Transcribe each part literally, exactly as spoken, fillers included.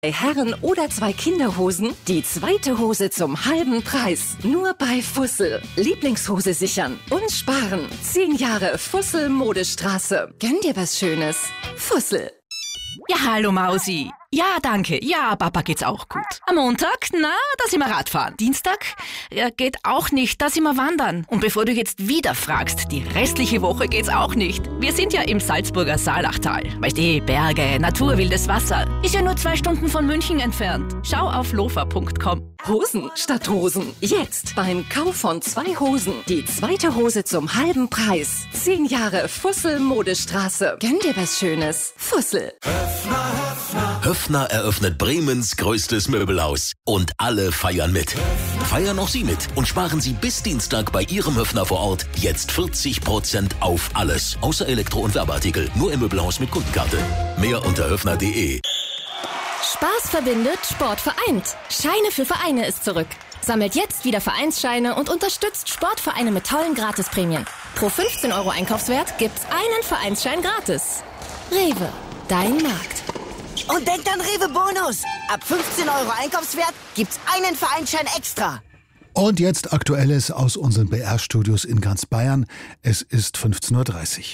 Bei Herren- oder zwei Kinderhosen die zweite Hose zum halben Preis. Nur bei Fussel. Lieblingshose sichern und sparen. Zehn Jahre Fussel Modestraße. Gönn dir was Schönes. Fussel. Ja, hallo Mausi. Ja, danke. Ja, Papa geht's auch gut. Am Montag, na, da sind wir Radfahren. Dienstag, ja, geht auch nicht, da sind wir wandern. Und bevor du jetzt wieder fragst, die restliche Woche geht's auch nicht. Wir sind ja im Salzburger Saalachtal. Weißt du, Berge, Natur, wildes Wasser. Ist ja nur zwei Stunden von München entfernt. Schau auf lofa punkt com. Hosen statt Hosen. Jetzt beim Kauf von zwei Hosen die zweite Hose zum halben Preis. Zehn Jahre Fussel Modestraße. Gönn dir was Schönes. Fussel. Höffner eröffnet Bremens größtes Möbelhaus. Und alle feiern mit. Feiern auch Sie mit und sparen Sie bis Dienstag bei Ihrem Höffner vor Ort jetzt vierzig Prozent auf alles. Außer Elektro- und Werbeartikel. Nur im Möbelhaus mit Kundenkarte. Mehr unter höffner punkt de. Spaß verbindet, Sport vereint. Scheine für Vereine ist zurück. Sammelt jetzt wieder Vereinsscheine und unterstützt Sportvereine mit tollen Gratisprämien. Pro fünfzehn Euro Einkaufswert gibt's einen Vereinsschein gratis. Rewe, dein Markt. Und denkt an Rewe Bonus. Ab fünfzehn Euro Einkaufswert gibt's einen Vereinsschein extra. Und jetzt Aktuelles aus unseren B R-Studios in ganz Bayern. Es ist fünfzehn Uhr dreißig.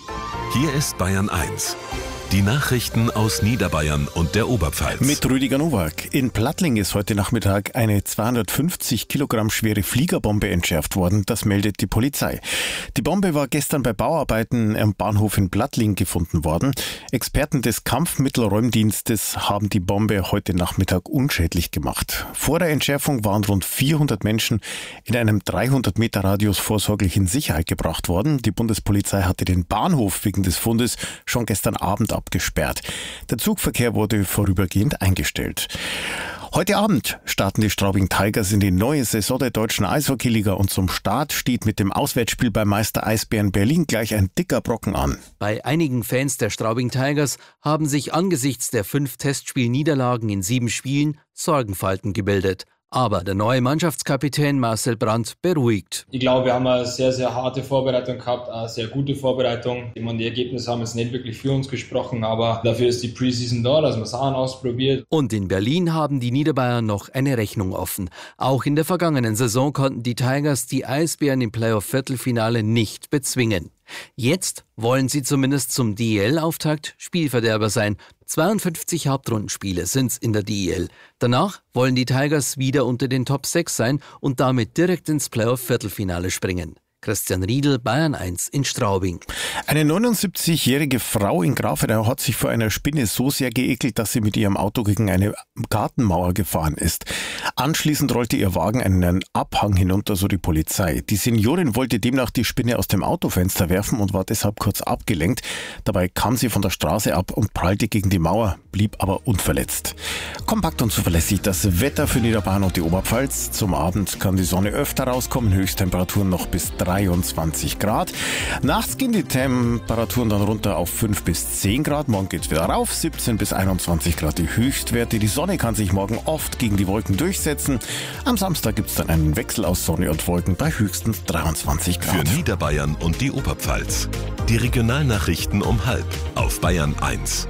Hier ist Bayern eins. Die Nachrichten aus Niederbayern und der Oberpfalz. Mit Rüdiger Nowak. In Plattling ist heute Nachmittag eine zweihundertfünfzig Kilogramm schwere Fliegerbombe entschärft worden. Das meldet die Polizei. Die Bombe war gestern bei Bauarbeiten am Bahnhof in Plattling gefunden worden. Experten des Kampfmittelräumdienstes haben die Bombe heute Nachmittag unschädlich gemacht. Vor der Entschärfung waren rund vierhundert Menschen in einem dreihundert Meter Radius vorsorglich in Sicherheit gebracht worden. Die Bundespolizei hatte den Bahnhof wegen des Fundes schon gestern Abend abgesperrt. Der Zugverkehr wurde vorübergehend eingestellt. Heute Abend starten die Straubing Tigers in die neue Saison der deutschen Eishockeyliga und zum Start steht mit dem Auswärtsspiel bei Meister Eisbären Berlin gleich ein dicker Brocken an. Bei einigen Fans der Straubing Tigers haben sich angesichts der fünf Testspielniederlagen in sieben Spielen Sorgenfalten gebildet. Aber der neue Mannschaftskapitän Marcel Brandt beruhigt. Ich glaube, wir haben eine sehr, sehr harte Vorbereitung gehabt, eine sehr gute Vorbereitung. Ich meine, die Ergebnisse haben jetzt nicht wirklich für uns gesprochen, aber dafür ist die Preseason da, dass man Sachen ausprobiert. Und in Berlin haben die Niederbayern noch eine Rechnung offen. Auch in der vergangenen Saison konnten die Tigers die Eisbären im Playoff-Viertelfinale nicht bezwingen. Jetzt wollen sie zumindest zum D E L-Auftakt Spielverderber sein. zweiundfünfzig Hauptrundenspiele sind's in der D E L. Danach wollen die Tigers wieder unter den Top sechs sein und damit direkt ins Playoff-Viertelfinale springen. Christian Riedl, Bayern eins in Straubing. Eine neunundsiebzigjährige Frau in Grafenau hat sich vor einer Spinne so sehr geekelt, dass sie mit ihrem Auto gegen eine Gartenmauer gefahren ist. Anschließend rollte ihr Wagen einen Abhang hinunter, so die Polizei. Die Seniorin wollte demnach die Spinne aus dem Autofenster werfen und war deshalb kurz abgelenkt. Dabei kam sie von der Straße ab und prallte gegen die Mauer, blieb aber unverletzt. Kompakt und zuverlässig das Wetter für Niederbayern und die Oberpfalz. Zum Abend kann die Sonne öfter rauskommen, Höchsttemperaturen noch bis dreiundzwanzig Grad. Nachts gehen die Temperaturen dann runter auf fünf bis zehn Grad. Morgen geht's wieder rauf, siebzehn bis einundzwanzig Grad die Höchstwerte. Die Sonne kann sich morgen oft gegen die Wolken durchsetzen. Am Samstag gibt's dann einen Wechsel aus Sonne und Wolken bei höchstens dreiundzwanzig Grad. Für Niederbayern und die Oberpfalz. Die Regionalnachrichten um halb auf Bayern eins.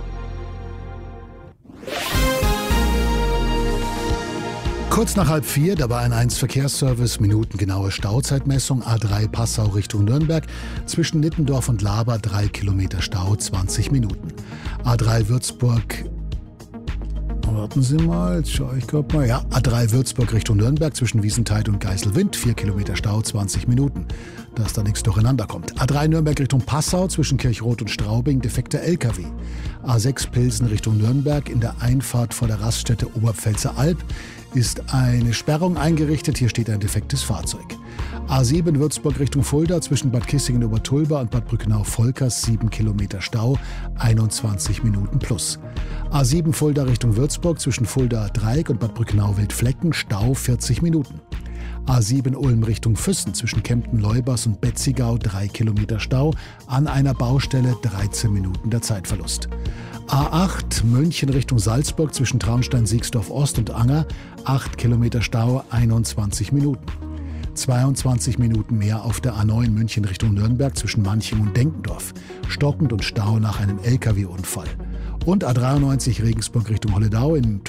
Kurz nach halb vier, der Bayern eins Verkehrsservice, minutengenaue Stauzeitmessung, A drei Passau Richtung Nürnberg, zwischen Nittendorf und Laber drei Kilometer Stau, zwanzig Minuten. A drei Würzburg, warten Sie mal, jetzt schaue ich gerade mal, ja, A drei Würzburg Richtung Nürnberg, zwischen Wiesenthal und Geiselwind, vier Kilometer Stau, zwanzig Minuten, dass da nichts durcheinander kommt. A drei Nürnberg Richtung Passau, zwischen Kirchroth und Straubing, defekter L K W. A sechs Pilsen Richtung Nürnberg, in der Einfahrt vor der Raststätte Oberpfälzer Alb, ist eine Sperrung eingerichtet. Hier steht ein defektes Fahrzeug. A sieben Würzburg Richtung Fulda zwischen Bad Kissingen-Obertulba und Bad Brückenau-Volkers sieben Kilometer Stau, einundzwanzig Minuten plus. A sieben Fulda Richtung Würzburg zwischen Fulda-Dreieck und Bad Brückenau-Wildflecken Stau vierzig Minuten. A sieben Ulm Richtung Füssen zwischen Kempten-Leubers und Betzigau drei Kilometer Stau, an einer Baustelle dreizehn Minuten der Zeitverlust. A acht München Richtung Salzburg zwischen Traunstein-Siegsdorf-Ost und Anger, acht Kilometer Stau, einundzwanzig Minuten. zweiundzwanzig Minuten mehr auf der A neun München Richtung Nürnberg zwischen Manching und Denkendorf. Stockend und Stau nach einem L K W-Unfall. Und A dreiundneunzig Regensburg Richtung Holledau in